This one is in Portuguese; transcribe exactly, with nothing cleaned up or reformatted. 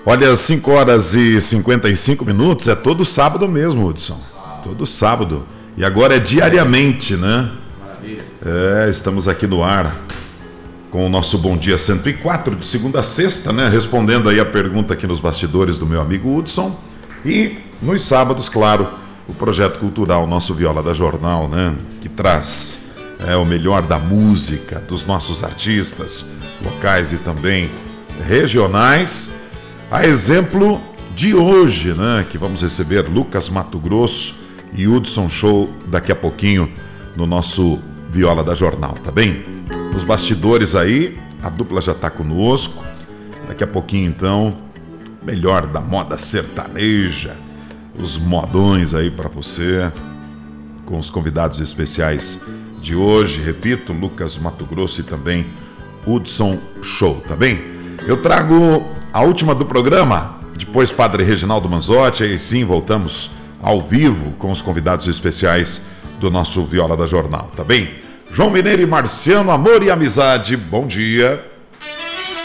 Olha, cinco horas e cinquenta e cinco minutos, é todo sábado mesmo, Hudson. Todo sábado. E agora é diariamente, né? Maravilha. É, estamos aqui no ar com o nosso Bom Dia cento e quatro, de segunda a sexta, né? Respondendo aí a pergunta aqui nos bastidores do meu amigo Hudson. E nos sábados, claro, o projeto cultural, nosso Viola da Jornal, né? Que traz é, o melhor da música, dos nossos artistas locais e também regionais. A exemplo de hoje, né, que vamos receber Lucas Mato Grosso e Hudson Show daqui a pouquinho no nosso Viola da Jornal, tá bem? Nos bastidores aí, a dupla já tá conosco. Daqui a pouquinho, então, melhor da moda sertaneja, os modões aí para você, com os convidados especiais de hoje. Repito, Lucas Mato Grosso e também Hudson Show, tá bem? Eu trago a última do programa, depois Padre Reginaldo Manzotti, aí sim voltamos ao vivo com os convidados especiais do nosso Viola da Jornal, tá bem? João Mineiro e Marciano, amor e amizade, bom dia.